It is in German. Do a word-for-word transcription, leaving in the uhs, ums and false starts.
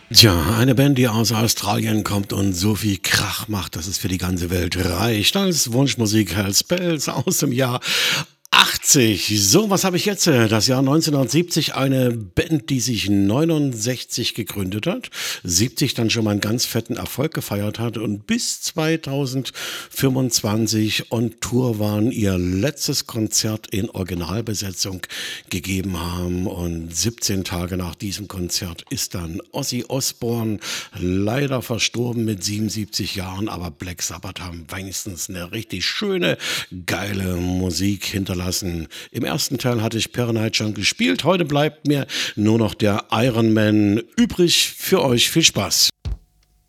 Tja, eine Band, die aus Australien kommt und so viel Krach macht, dass es für die ganze Welt reicht. Als Wunschmusik Hell Spells aus dem Jahr achtzig. So, was habe ich jetzt? äh, Das Jahr neunzehnhundertsiebzig, eine Band, die sich neunundsechzig gegründet hat, siebzig dann schon mal einen ganz fetten Erfolg gefeiert hat und bis zweitausendfünfundzwanzig on Tour waren, ihr letztes Konzert in Originalbesetzung gegeben haben. Und siebzehn Tage nach diesem Konzert ist dann Ozzy Osbourne leider verstorben mit siebenundsiebzig Jahren, aber Black Sabbath haben wenigstens eine richtig schöne, geile Musik hinterlassen. Im ersten Teil hatte ich Paranoid schon gespielt, heute bleibt mir nur noch der Iron Man übrig. Für euch viel Spaß.